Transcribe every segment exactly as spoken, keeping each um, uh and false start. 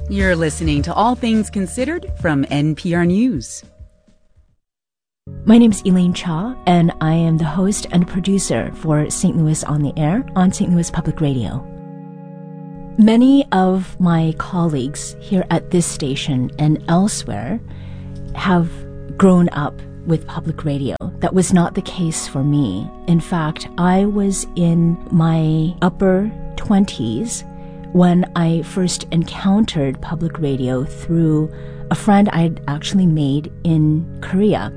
You're listening to All Things Considered from N P R News. My name is Elaine Cha, and I am the host and producer for Saint Louis on the Air on Saint Louis Public Radio. Many of my colleagues here at this station and elsewhere have grown up with public radio. That was not the case for me. In fact, I was in my upper twenties when I first encountered public radio through a friend I'd actually made in Korea.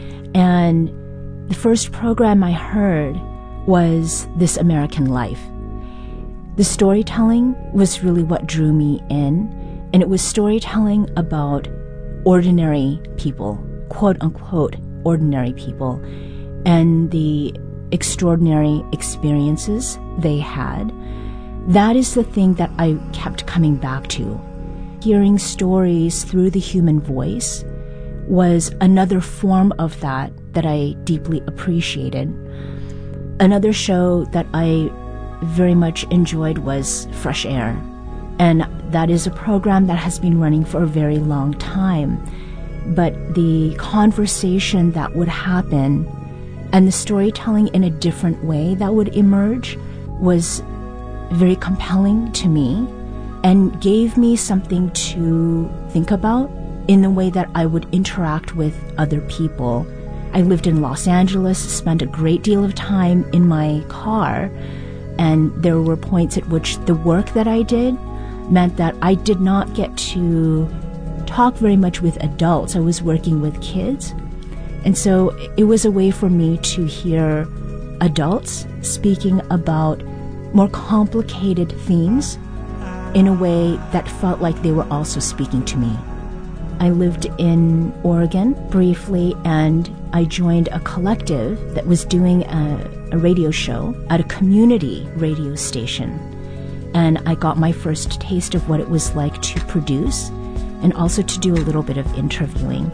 And the first program I heard was This American Life. The storytelling was really what drew me in, and it was storytelling about ordinary people, quote unquote, ordinary people, and the extraordinary experiences they had. That is the thing that I kept coming back to. Hearing stories through the human voice was another form of that that I deeply appreciated. Another show that I very much enjoyed was Fresh Air, and that is a program that has been running for a very long time. But the conversation that would happen and the storytelling in a different way that would emerge was very compelling to me and gave me something to think about in the way that I would interact with other people. I lived in Los Angeles, spent a great deal of time in my car, and there were points at which the work that I did meant that I did not get to talk very much with adults. I was working with kids. And so it was a way for me to hear adults speaking about more complicated themes in a way that felt like they were also speaking to me. I lived in Oregon briefly, and I joined a collective that was doing a, a radio show at a community radio station. And I got my first taste of what it was like to produce and also to do a little bit of interviewing.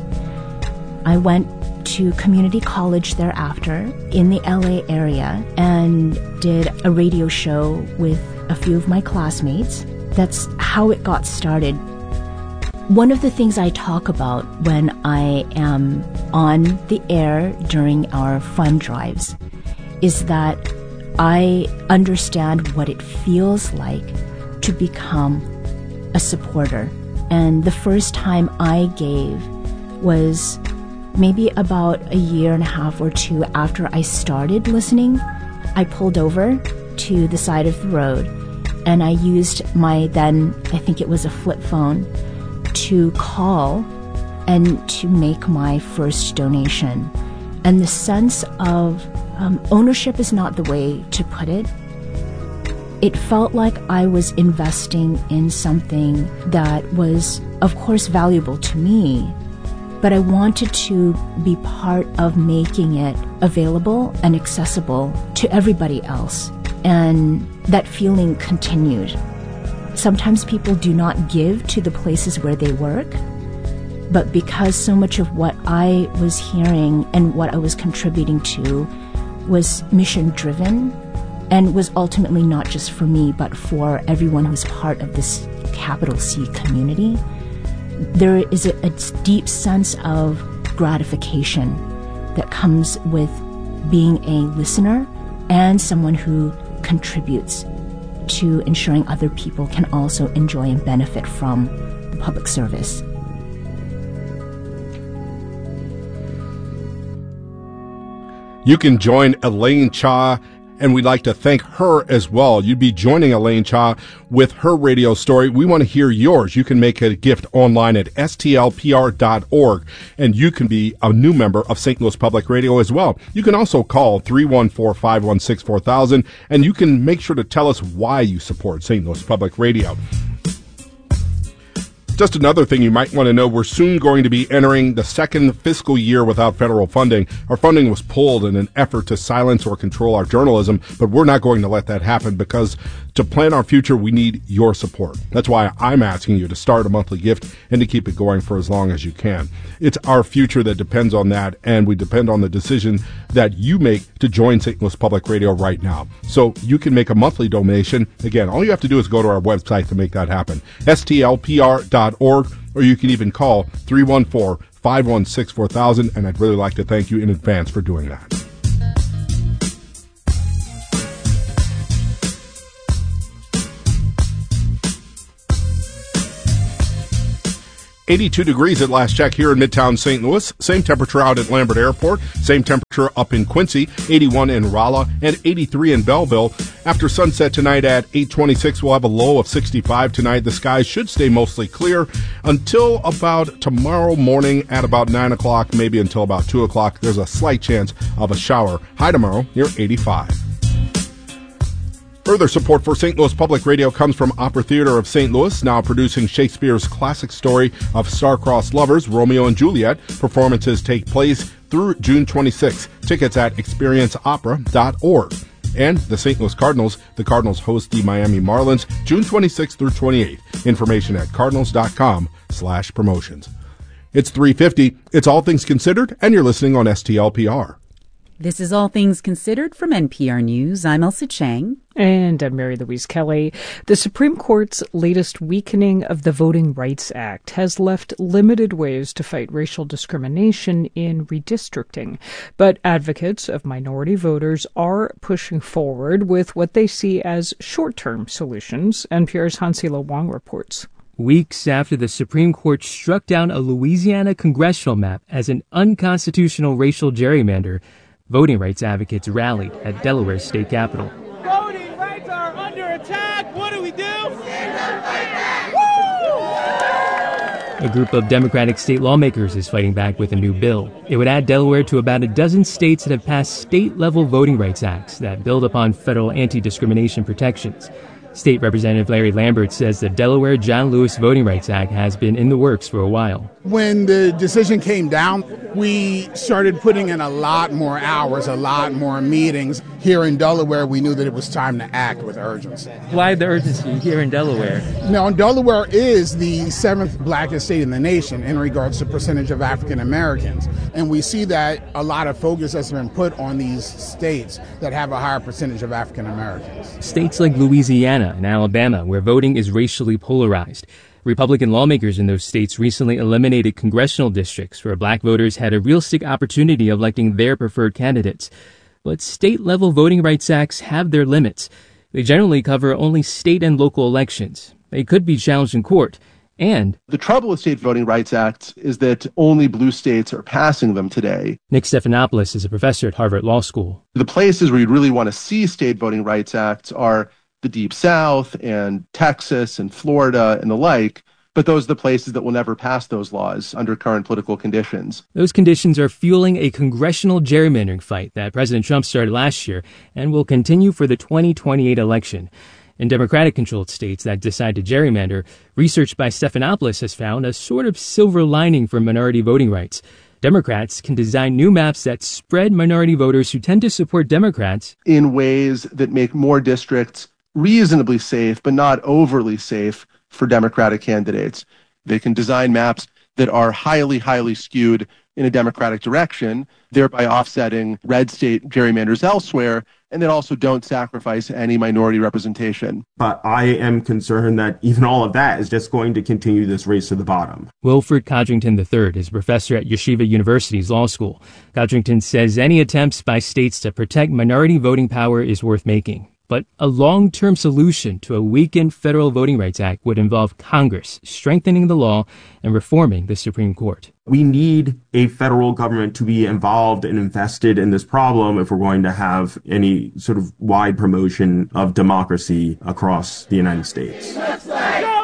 I went to community college thereafter in the L A area and did a radio show with a few of my classmates. That's how it got started. One of the things I talk about when I am on the air during our fund drives is that I understand what it feels like to become a supporter. And the first time I gave was maybe about a year and a half or two after I started listening. I pulled over to the side of the road and I used my then, I think it was a flip phone, to call and to make my first donation. And the sense of um, ownership is not the way to put it. It felt like I was investing in something that was, of course, valuable to me, but I wanted to be part of making it available and accessible to everybody else. And that feeling continued. Sometimes people do not give to the places where they work, but because so much of what I was hearing and what I was contributing to was mission-driven and was ultimately not just for me, but for everyone who's part of this capital C community, there is a, a deep sense of gratification that comes with being a listener and someone who contributes to ensuring other people can also enjoy and benefit from the public service. You can join Elaine Cha, and we'd like to thank her as well. You'd be joining Elaine Cha with her radio story. We want to hear yours. You can make a gift online at S T L P R dot org, and you can be a new member of Saint Louis Public Radio as well. You can also call three one four, five one six, four thousand, and you can make sure to tell us why you support Saint Louis Public Radio. Just another thing you might want to know, we're soon going to be entering the second fiscal year without federal funding. Our funding was pulled in an effort to silence or control our journalism, but we're not going to let that happen because to plan our future, we need your support. That's why I'm asking you to start a monthly gift and to keep it going for as long as you can. It's our future that depends on that, and we depend on the decision that you make to join Saint Louis Public Radio right now. So you can make a monthly donation. Again, all you have to do is go to our website to make that happen, S T L P R dot org, or you can even call three one four, five one six, four thousand, and I'd really like to thank you in advance for doing that. eighty-two degrees at last check here in Midtown Saint Louis. Same temperature out at Lambert Airport. Same temperature up in Quincy. eighty-one in Rolla and eighty-three in Belleville. After sunset tonight at eight twenty-six, we'll have a low of sixty-five tonight. The skies should stay mostly clear until about tomorrow morning at about nine o'clock, maybe until about two o'clock. There's a slight chance of a shower. High tomorrow near eighty-five. Further support for Saint Louis Public Radio comes from Opera Theater of Saint Louis, now producing Shakespeare's classic story of star-crossed lovers, Romeo and Juliet. Performances take place through June twenty-sixth. Tickets at experience opera dot org. And the Saint Louis Cardinals. The Cardinals host the Miami Marlins June twenty-sixth through twenty-eighth. Information at cardinals.com slash promotions. It's three fifty. It's All Things Considered, and you're listening on S T L P R. This is All Things Considered from N P R News. I'm Elsa Chang. And I'm Mary Louise Kelly. The Supreme Court's latest weakening of the Voting Rights Act has left limited ways to fight racial discrimination in redistricting. But advocates of minority voters are pushing forward with what they see as short-term solutions. N P R's Hansila Wang reports. Weeks after the Supreme Court struck down a Louisiana congressional map as an unconstitutional racial gerrymander, voting rights advocates rallied at Delaware's state capitol. Voting rights are under attack. What do we do? A group of Democratic state lawmakers is fighting back with a new bill. It would add Delaware to about a dozen states that have passed state-level voting rights acts that build upon federal anti-discrimination protections. State Representative Larry Lambert says the Delaware John Lewis Voting Rights Act has been in the works for a while. When the decision came down, we started putting in a lot more hours, a lot more meetings. Here in Delaware, we knew that it was time to act with urgency. Why the urgency here in Delaware? Now, Delaware is the seventh blackest state in the nation in regards to percentage of African Americans. And we see that a lot of focus has been put on these states that have a higher percentage of African Americans. States like Louisiana and Alabama, where voting is racially polarized. Republican lawmakers in those states recently eliminated congressional districts where black voters had a realistic opportunity of electing their preferred candidates. But state-level voting rights acts have their limits. They generally cover only state and local elections. They could be challenged in court. And the trouble with state voting rights acts is that only blue states are passing them today. Nick Stephanopoulos is a professor at Harvard Law School. The places where you'd really want to see state voting rights acts are the Deep South and Texas and Florida and the like, but those are the places that will never pass those laws under current political conditions. Those conditions are fueling a congressional gerrymandering fight that President Trump started last year and will continue for the twenty twenty-eight election. In Democratic-controlled states that decide to gerrymander, research by Stephanopoulos has found a sort of silver lining for minority voting rights. Democrats can design new maps that spread minority voters who tend to support Democrats in ways that make more districts reasonably safe, but not overly safe for Democratic candidates. They can design maps that are highly, highly skewed in a Democratic direction, thereby offsetting red state gerrymanders elsewhere, and that also don't sacrifice any minority representation. But I am concerned that even all of that is just going to continue this race to the bottom. Wilfred Codrington the third is a professor at Yeshiva University's law school. Codrington says any attempts by states to protect minority voting power is worth making. But a long-term solution to a weakened federal Voting Rights Act would involve Congress strengthening the law and reforming the Supreme Court. We need a federal government to be involved and invested in this problem if we're going to have any sort of wide promotion of democracy across the United States. Show me what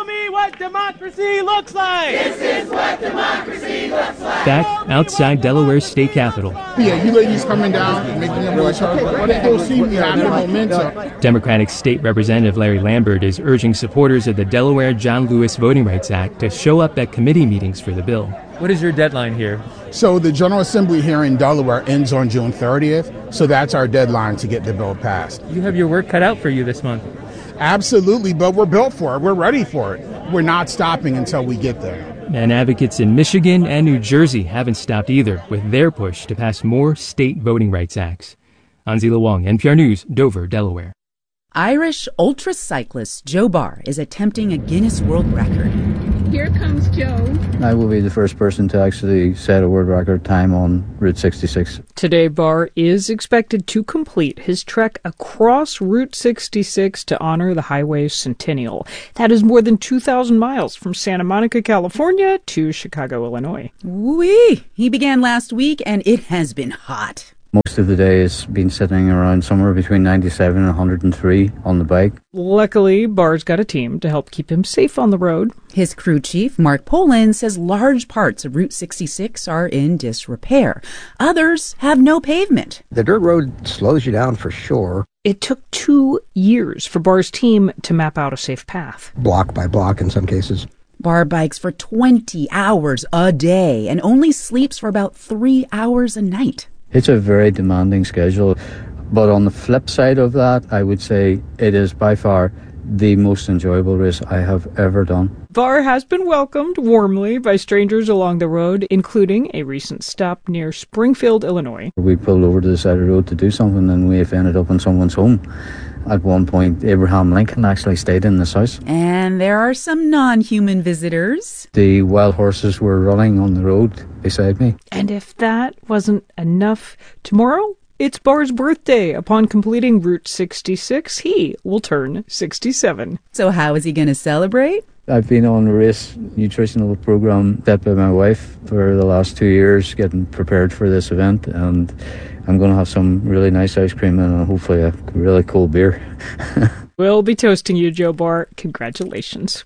what democracy looks like! This is what democracy looks like! Back outside Delaware's state capitol. Yeah, you ladies coming down, making them really sure. Why did go see me after momentum? Democratic State Representative Larry Lambert is urging supporters of the Delaware John Lewis Voting Rights Act to show up at committee meetings for the bill. What is your deadline here? So the General Assembly here in Delaware ends on June thirtieth, so that's our deadline to get the bill passed. You have your work cut out for you this month. Absolutely, but we're built for it. We're ready for it. We're not stopping until we get there. And advocates in Michigan and New Jersey haven't stopped either with their push to pass more state voting rights acts. Anzila Wong, N P R News, Dover, Delaware. Irish ultracyclist Joe Barr is attempting a Guinness World Record. Here comes Joe. I will be the first person to actually set a world record time on Route sixty-six. Today, Barr is expected to complete his trek across Route sixty-six to honor the highway's centennial. That is more than two thousand miles from Santa Monica, California to Chicago, Illinois. Wee! He began last week, and it has been hot. Most of the day has been sitting around somewhere between ninety-seven and one hundred three on the bike. Luckily, Barr's got a team to help keep him safe on the road. His crew chief, Mark Poland, says large parts of Route sixty-six are in disrepair. Others have no pavement. The dirt road slows you down for sure. It took two years for Barr's team to map out a safe path. Block by block in some cases. Barr bikes for twenty hours a day and only sleeps for about three hours a night. It's a very demanding schedule, but on the flip side of that, I would say it is by far the most enjoyable race I have ever done. Barr has been welcomed warmly by strangers along the road, including a recent stop near Springfield, Illinois. We pulled over to the side of the road to do something, and we ended up in someone's home. At one point, Abraham Lincoln actually stayed in this house. And there are some non-human visitors. The wild horses were running on the road beside me. And if that wasn't enough, tomorrow it's Barr's birthday. Upon completing Route sixty-six, he will turn sixty-seven. So how is he going to celebrate? I've been on a race nutritional program set by my wife for the last two years, getting prepared for this event, and I'm going to have some really nice ice cream and hopefully a really cool beer. We'll be toasting you, Joe Barr. Congratulations.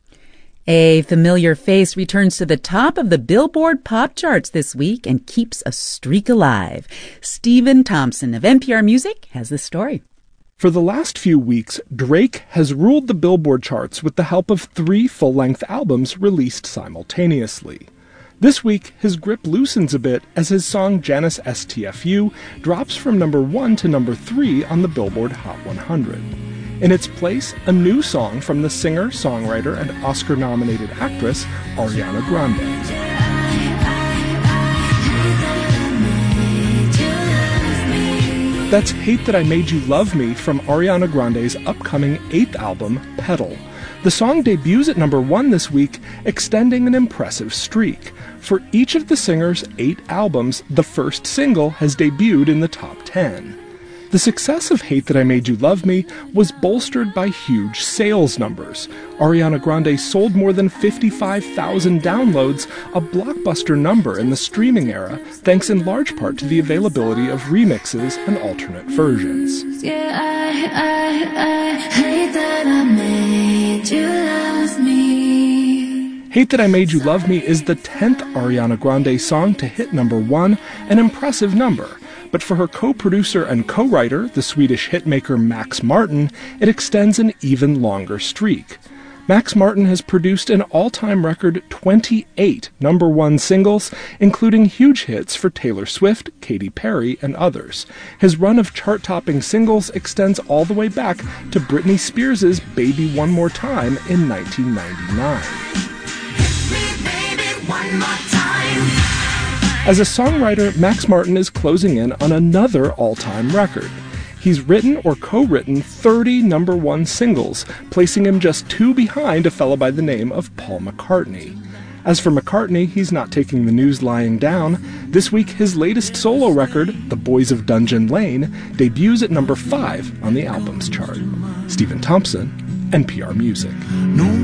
A familiar face returns to the top of the Billboard pop charts this week and keeps a streak alive. Stephen Thompson of N P R Music has the story. For the last few weeks, Drake has ruled the Billboard charts with the help of three full-length albums released simultaneously. This week, his grip loosens a bit as his song Janice S T F U drops from number one to number three on the Billboard Hot one hundred. In its place, a new song from the singer, songwriter, and Oscar-nominated actress Ariana Grande. That's Hate That I Made You Love Me from Ariana Grande's upcoming eighth album, Pedal. The song debuts at number one this week, extending an impressive streak. For each of the singer's eight albums, the first single has debuted in the top ten. The success of Hate That I Made You Love Me was bolstered by huge sales numbers. Ariana Grande sold more than fifty-five thousand downloads, a blockbuster number in the streaming era, thanks in large part to the availability of remixes and alternate versions. Yeah, I, I, I hate that I made you love me. Hate That I Made You Love Me is the tenth Ariana Grande song to hit number one, an impressive number. But for her co-producer and co-writer, the Swedish hitmaker Max Martin, it extends an even longer streak. Max Martin has produced an all-time record twenty-eight number one singles, including huge hits for Taylor Swift, Katy Perry, and others. His run of chart-topping singles extends all the way back to Britney Spears' Baby One More Time in nineteen ninety-nine. Hit me, baby, one more time. As a songwriter, Max Martin is closing in on another all-time record. He's written or co-written thirty number one singles, placing him just two behind a fellow by the name of Paul McCartney. As for McCartney, he's not taking the news lying down. This week, his latest solo record, The Boys of Dungeon Lane, debuts at number five on the albums chart. Stephen Thompson, N P R Music. No